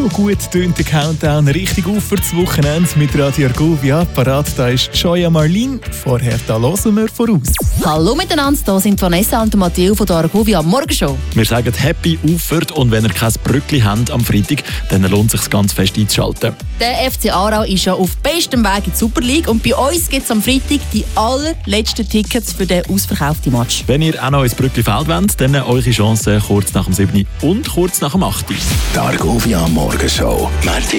So gut tönt der Countdown richtig auf für das Wochenende mit Radio Argovia. Parat, da ist Joya Marlin. Vorher da hören wir voraus. Hallo miteinander, hier sind Vanessa und Matteo von der Argovia Morgenshow. Wir sagen Happy Auffahrt und wenn ihr kein Brückli habt am Freitag, dann lohnt es sich ganz fest einzuschalten. Der FC Aarau ist ja auf bestem Weg in die Super League und bei uns gibt es am Freitag die allerletzten Tickets für den ausverkauften Match. Wenn ihr auch noch ins Brückli Feld wollt, dann eure Chance kurz nach dem 7. und kurz nach dem 8. Die Argovia Morgenshow.